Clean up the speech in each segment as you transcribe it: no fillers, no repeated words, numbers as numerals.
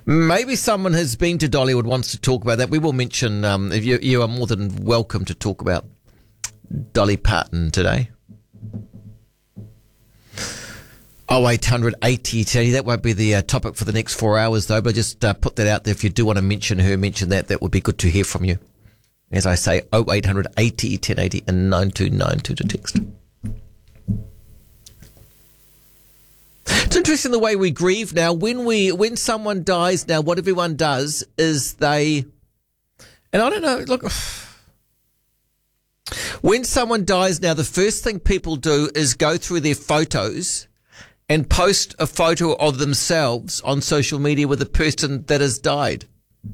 Maybe someone has been to Dollywood, wants to talk about that. We will mention, if you are more than welcome to talk about Dolly Parton today. 0800 80 10. That won't be the topic for the next 4 hours, though, but just put that out there. If you do want to mention her, mention that. That would be good to hear from you. As I say, 0800 80 1080 and 9292 to text. It's interesting the way we grieve now. When someone dies now, what everyone does is they, and I don't know, look, when someone dies now, the first thing people do is go through their photos and post a photo of themselves on social media with the person that has died.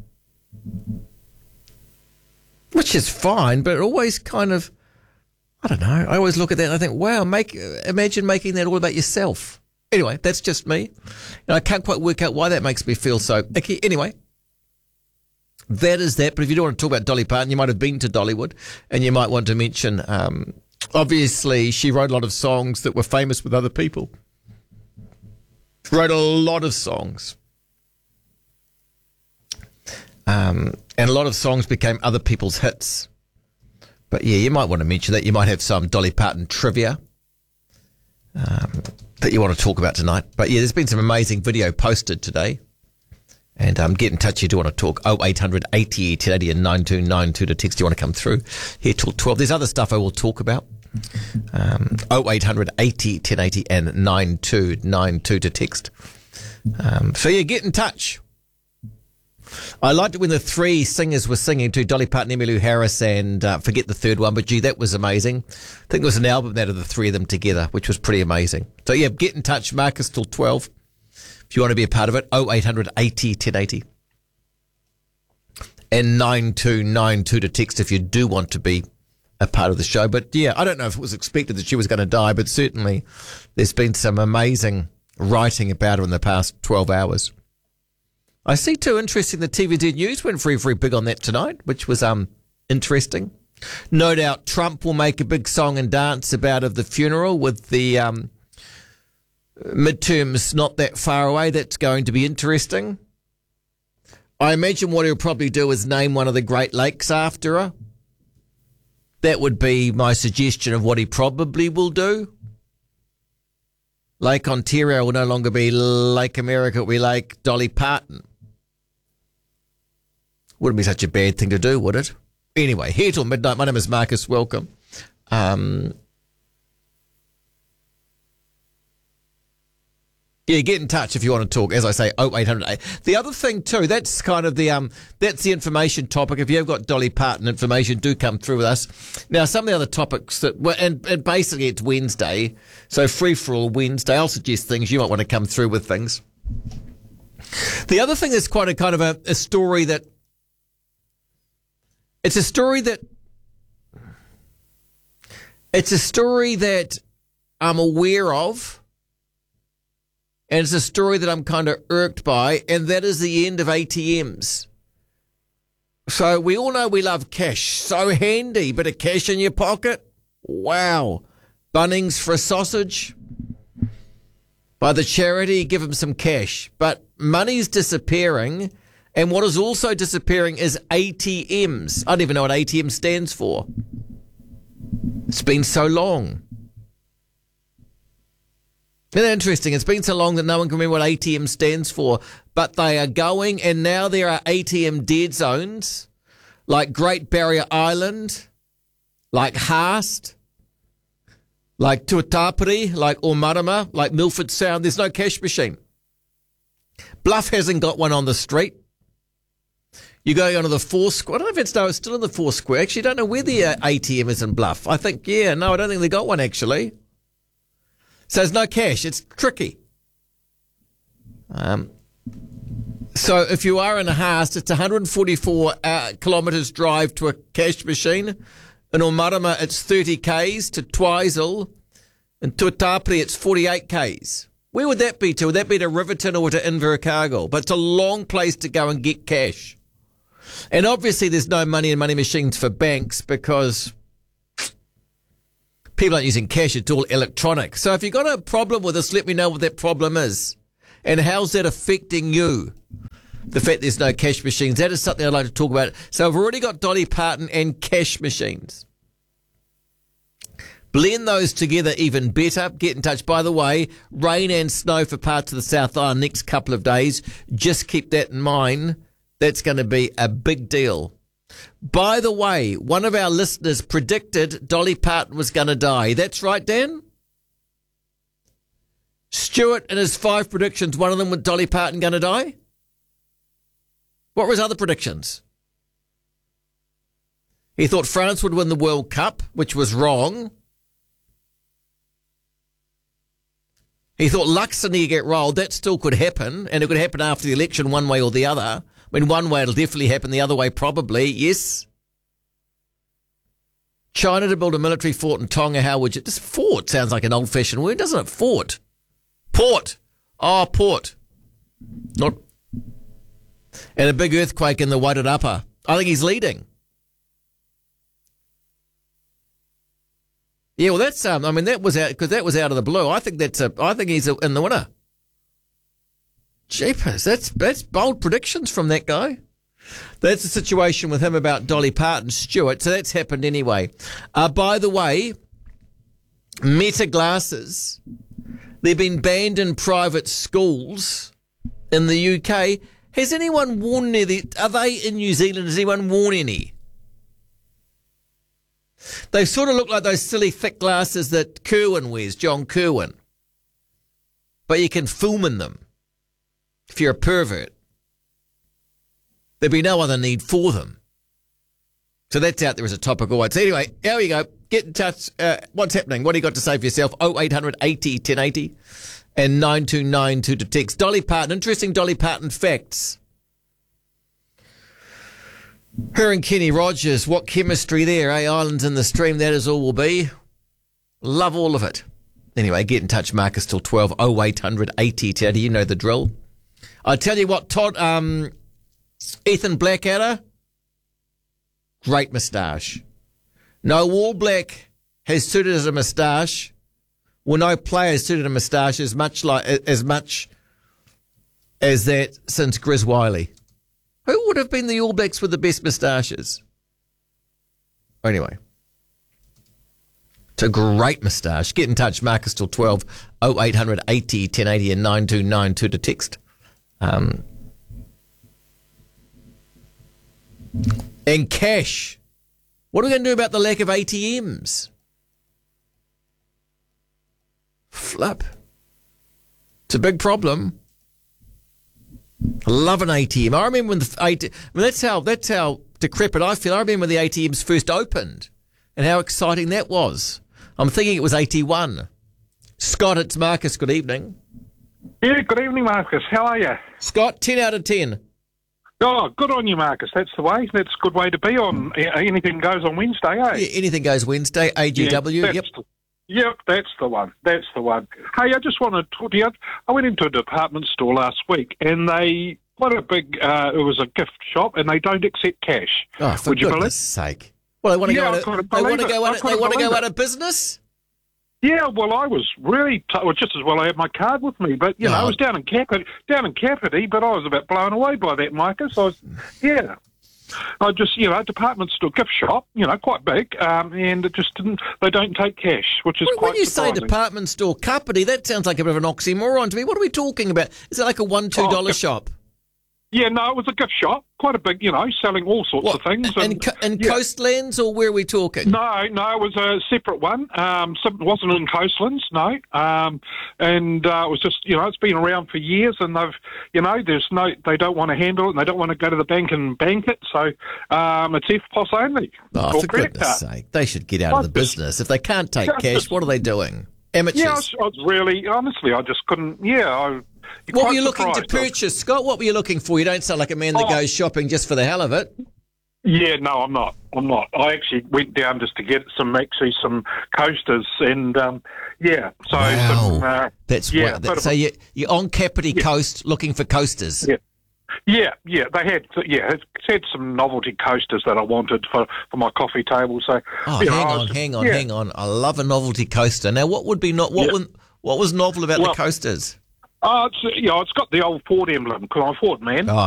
Which is fine, but it always kind of, I don't know, I always look at that and I think, wow, imagine making that all about yourself. Anyway, that's just me. And I can't quite work out why that makes me feel so icky. Anyway, that is that. But if you don't want to talk about Dolly Parton, you might have been to Dollywood and you might want to mention, obviously, she wrote a lot of songs that were famous with other people. Wrote a lot of songs. And a lot of songs became other people's hits. But yeah, you might want to mention that. You might have some Dolly Parton trivia that you want to talk about tonight. But yeah, there's been some amazing video posted today. And get in touch if you do want to talk. 0800 80 1080 and 9292 to text. You want to come through here till 12. There's other stuff I will talk about. 0800 80 1080 and 9292 to text. So yeah, get in touch. I liked it when the three singers were singing to Dolly Parton, Emmylou Harris, and forget the third one, but gee, that was amazing. I think there was an album out of the three of them together, which was pretty amazing. So yeah, get in touch, Marcus, till 12. If you want to be a part of it, 0800 80 1080 and 9292 to text if you do want to be a part of the show. But yeah, I don't know if it was expected that she was going to die, but certainly there's been some amazing writing about her in the past 12 hours. I see too, interesting, the TVZ News went very, very big on that tonight, which was interesting. No doubt Trump will make a big song and dance about of the funeral with the midterms not that far away. That's going to be interesting. I imagine what he'll probably do is name one of the Great Lakes after her. That would be my suggestion of what he probably will do. Lake Ontario will no longer be Lake America, it will be Lake Dolly Parton. Wouldn't be such a bad thing to do, would it? Anyway, here till midnight. My name is Marcus. Welcome. Yeah, get in touch if you want to talk. As I say, 0800. The other thing too, that's kind of the that's the information topic. If you have got Dolly Parton information, do come through with us. Now, some of the other topics that and basically it's Wednesday, so free for all Wednesday. I'll suggest things you might want to come through with things. The other thing is quite a kind of a story that it's a story that I'm aware of. And it's a story that I'm kind of irked by, and that is the end of ATMs. So we all know we love cash. So handy, bit of cash in your pocket. Wow. Bunnings for a sausage. By the charity, give them some cash. But money's disappearing, and what is also disappearing is ATMs. I don't even know what ATM stands for. It's been so long. Isn't that interesting? It's been so long that no one can remember what ATM stands for, but they are going, and now there are ATM dead zones like Great Barrier Island, like Haast, like Tuatapere, like Omarama, like Milford Sound. There's no cash machine. Bluff hasn't got one on the street. You go onto the Four Square. I don't know if it's still in the Four Square. Actually, I don't know where the ATM is in Bluff. I think, I don't think they got one actually. So there's no cash. It's tricky. So if you are in a Haast, it's 144 kilometres drive to a cash machine. In Omarama, it's 30 k's to Twizel. In Tuatapere, it's 48 k's. Where would that be to? Would that be to Riverton or to Invercargill? But it's a long place to go and get cash. And obviously there's no money in money machines for banks because people aren't using cash. It's all electronic. So if you've got a problem with this, let me know what that problem is. And how's that affecting you? the fact there's no cash machines. That is something I'd like to talk about. So I've already got Dolly Parton and cash machines. Blend those together even better. Get in touch. By the way, rain and snow for parts of the South Island next couple of days. Just keep that in mind. That's going to be a big deal. By the way, one of our listeners predicted Dolly Parton was going to die. That's right, Dan? Stuart and his 5 predictions, one of them with Dolly Parton going to die? What were his other predictions? He thought France would win the World Cup, which was wrong. He thought Luxembourg get rolled. That still could happen, and it could happen after the election one way or the other. I mean, one way it'll definitely happen, the other way probably, yes. China to build a military fort in Tonga, how would you... This fort sounds like an old-fashioned word, doesn't it? Fort. Port. Oh, port. Not... And a big earthquake in the Wairarapa. I think he's leading. Yeah, well, that's... I mean, that was out... Because that was out of the blue. I think I think he's in the winner. Jeepers, that's bold predictions from that guy. That's the situation with him about Dolly Parton, Stuart. So that's happened anyway. By the way, Meta glasses, they've been banned in private schools in the UK. Has anyone worn any? Are they in New Zealand? Has anyone worn any? They sort of look like those silly thick glasses that Kerwin wears, John Kerwin. But you can film in them. If you're a pervert, there'd be no other need for them. So that's out there as a topical one. So anyway, here we go. Get in touch. What's happening? What do you got to say for yourself? 0800 80 1080 and 9292 to text. Dolly Parton. Interesting Dolly Parton facts. Her and Kenny Rogers. What chemistry there, eh? Islands in the stream. That is all will be. Love all of it. Anyway, get in touch. Marcus till 12. 0800 80 1080. You know the drill. I tell you what, Todd, Ethan Blackadder, great moustache. No All Black has suited as a moustache. Well, no player has suited a moustache as much as that since Grizz Wiley. Who would have been the All Blacks with the best moustaches? Anyway, it's a great moustache. Get in touch, Marcus till 12, 0800 80 1080 and 9292 to text. And cash. What are we going to do about the lack of ATMs? Flip. It's a big problem. I love an ATM. I remember when the ATM... I mean, that's how decrepit I feel. I remember when the ATMs first opened and how exciting that was. I'm thinking it was 81. Scott, it's Marcus. Good evening. Yeah, good evening, Marcus. How are you? Scott, 10 out of 10. Oh, good on you, Marcus. That's the way. That's a good way to be on. Anything goes on Wednesday, eh? Yeah, anything goes Wednesday. AGW, yep. Yep, that's the one. That's the one. Hey, I just want to talk to you. I went into a department store last week, and they quite a big. It was a gift shop, and they don't accept cash. Oh, for goodness' sake! Well, they want to go out of business. Yeah, well, I was really just as well I had my card with me, but I was down in Kapiti, but I was a bit blown away by that, Marcus. I just, department store gift shop, quite big, and it just didn't. They don't take cash, which is quite. When you surprising. say department store Kapiti, that sounds like a bit of an oxymoron to me. What are we talking about? Is it like a $1-2 shop? Yeah, no, it was a gift shop, quite a big, selling all sorts of things. And Coastlands, or where are we talking? No, it was a separate one. It wasn't in Coastlands, no. And it was just, it's been around for years, and they don't want to handle it, and they don't want to go to the bank and bank it, so it's EFTPOS only. Oh, for goodness sake, they should get out of the business. If they can't take cash, what are they doing? Amateurs. Yeah, I was really, honestly, I just couldn't, What were you looking to purchase, Scott? What were you looking for? You don't sound like a man that goes shopping just for the hell of it. Yeah, no, I'm not. I actually went down just to get some coasters and, so... Wow. So you're on Kapiti Coast looking for coasters. Yeah. They had some novelty coasters that I wanted for my coffee table. So, hang on. I love a novelty coaster. Now, what was novel about the coasters? It's got the old Ford emblem because I'm a Ford man. Oh,